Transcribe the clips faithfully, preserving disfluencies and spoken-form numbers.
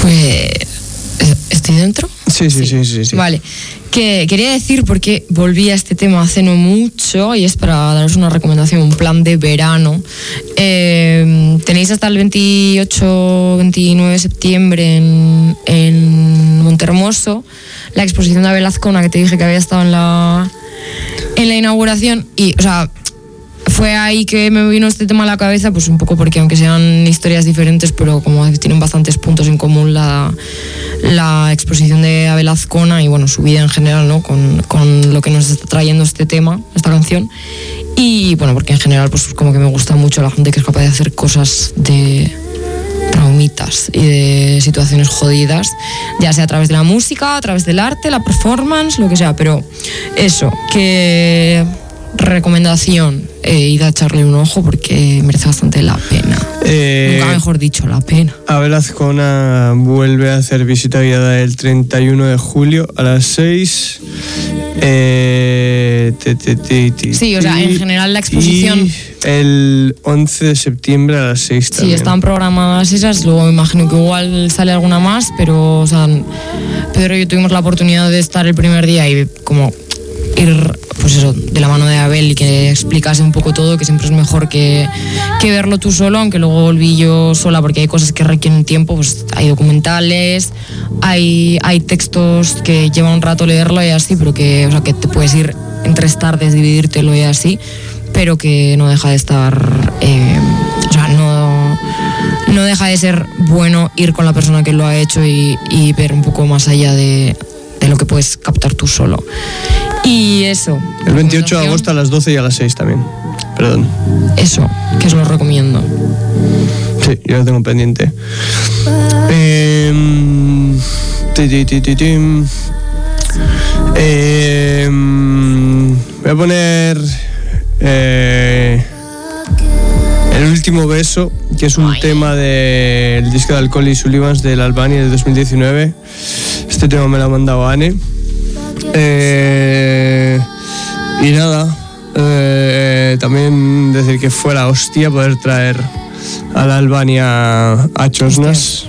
Pues... ¿Estoy dentro? Sí, sí, sí, sí, sí, sí. Vale. Que quería decir, porque volví a este tema hace no mucho, y es para daros una recomendación, un plan de verano. Eh, tenéis hasta el veintiocho veintinueve de septiembre en, en Montermoso la exposición de Abel Azcona, que te dije que había estado en la, en la inauguración. Y, o sea... Fue ahí que me vino este tema a la cabeza, pues un poco porque aunque sean historias diferentes, pero como tienen bastantes puntos en común la, la exposición de Abel Azcona y bueno, su vida en general, ¿no? Con, con lo que nos está trayendo este tema, esta canción. Y bueno, porque en general pues como que me gusta mucho la gente que es capaz de hacer cosas de traumitas y de situaciones jodidas, ya sea a través de la música, a través del arte, la performance, lo que sea, pero eso, que... Recomendación, eh, id a echarle un ojo porque merece bastante la pena. Eh, Nunca mejor dicho, la pena. Abel Azcona vuelve a hacer visita guiada el treinta y uno de julio a las seis. Eh, te, te, te, te, sí, o sea, en general la exposición... Y el once de septiembre a las seis también. Sí, están programadas esas, luego me imagino que igual sale alguna más, pero, o sea, Pedro y yo tuvimos la oportunidad de estar el primer día y como... ir pues eso, de la mano de Abel y que explicase un poco todo, que siempre es mejor que, que verlo tú solo, aunque luego volví yo sola porque hay cosas que requieren tiempo, pues hay documentales, hay, hay textos que lleva un rato leerlo y así, pero que, o sea, que te puedes ir en tres tardes, dividírtelo y así, pero que no deja de estar, eh, o sea, no, no deja de ser bueno ir con la persona que lo ha hecho y, y ver un poco más allá de, de lo que puedes captar tú solo. Y eso. El veintiocho de agosto a las doce y a las seis también. Perdón. Eso, que os lo recomiendo. Sí, yo lo tengo pendiente. Eh, ti, ti, ti, ti, ti. Eh, voy a poner eh, El último beso, que es un Ay. tema del disco de Alcohol y Sullivans del Albania de dos mil diecinueve. Este tema me lo ha mandado Anne. Eh, y nada, eh, también decir que fue la hostia poder traer a la Albania a Chosnas.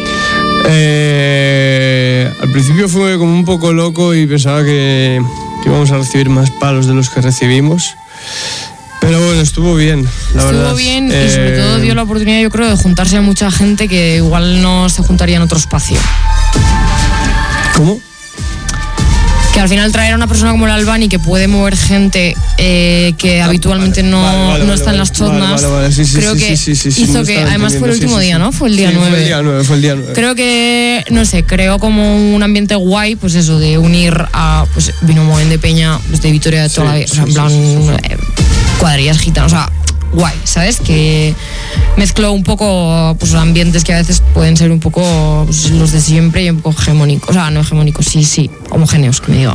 Eh, al principio fue como un poco loco y pensaba que, que íbamos a recibir más palos de los que recibimos. Pero bueno, estuvo bien, la estuvo verdad. Estuvo bien eh, y sobre todo dio la oportunidad, yo creo, de juntarse a mucha gente que igual no se juntaría en otro espacio. ¿Cómo? Que al final traer a una persona como el Albani que puede mover gente eh, que ah, habitualmente vale, no, vale, vale, no está vale, en las chotnas, vale, vale, sí, sí, creo sí, que sí, sí, sí, hizo sí, que, además fue el último sí, sí, día, ¿no? Fue el día sí, nueve. Fue el día nueve, fue el día nueve. Creo que, no sé, creó como un ambiente guay, pues eso, de unir a, pues vino Moen de Peña, pues de Vitoria de toda la vida, o sea, en plan, sí, sí, sí. Eh, cuadrillas gitanas, o sea, guay, ¿sabes? Que mezcló un poco pues ambientes que a veces pueden ser un poco pues, los de siempre y un poco hegemónicos, o sea, no hegemónicos, sí, sí, homogéneos, que me diga.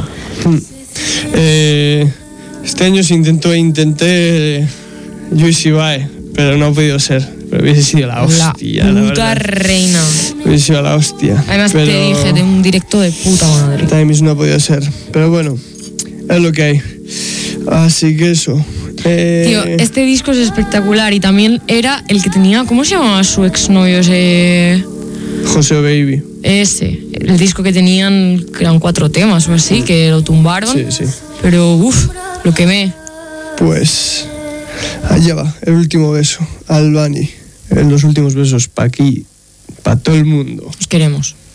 Eh, este año se intentó e intenté Juicy Bae, pero no ha podido ser. Pero hubiese sido la hostia, la, la puta verdad. reina. Hubiese sido la hostia. Además pero te dije, de un directo de puta madre. Times no ha podido ser, pero bueno, es lo que hay. Así que eso. Eh... Tío, este disco es espectacular y también era el que tenía, ¿cómo se llamaba su exnovio ese? José Baby. Ese, el disco que tenían, que eran cuatro temas o así, que lo tumbaron. Sí, sí. Pero, uff, lo quemé. Pues, allá va, el último beso, Albani. En los últimos besos, pa' aquí, pa' todo el mundo. Os queremos.